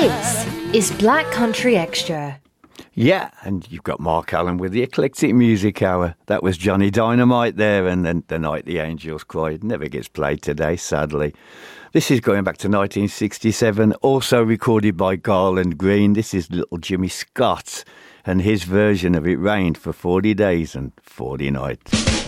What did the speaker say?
This is Black Country Extra. Yeah, and you've got Mark Allen with the Eclectic Music Hour. That was Johnny Dynamite there, and then The Night the Angels Cried. Never gets played today, sadly. This is going back to 1967, also recorded by Garland Green. This is Little Jimmy Scott, and his version of It Rained for 40 Days and 40 Nights.